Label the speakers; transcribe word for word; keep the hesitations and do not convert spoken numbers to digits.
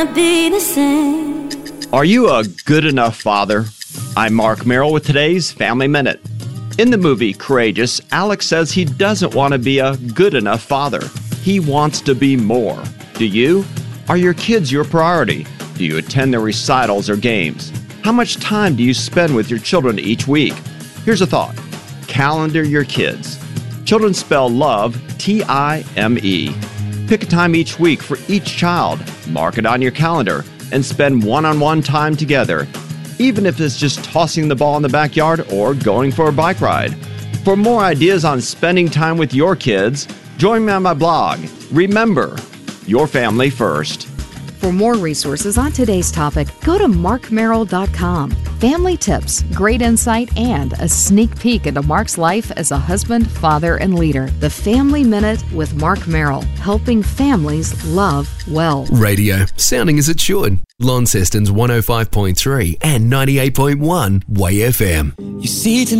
Speaker 1: Be the same.
Speaker 2: Are you a good enough father? I'm Mark Merrill with today's Family Minute. In the movie Courageous, Alex says he doesn't want to be a good enough father. He wants to be more. Do you? Are your kids your priority? Do you attend their recitals or games? How much time do you spend with your children each week? Here's a thought. Calendar your kids. Children spell love T I M E. Pick a time each week for each child, mark it on your calendar, and spend one-on-one time together, even if it's just tossing the ball in the backyard or going for a bike ride. For more ideas on spending time with your kids, join me on my blog. Remember, your family first.
Speaker 3: For more resources on today's topic, go to mark merrill dot com. Family tips, great insight, and a sneak peek into Mark's life as a husband, father, and leader. The Family Minute with Mark Merrill, helping families love well.
Speaker 4: Radio, sounding as it should. Launceston's one oh five point three and ninety-eight point one Way F M.
Speaker 5: You see,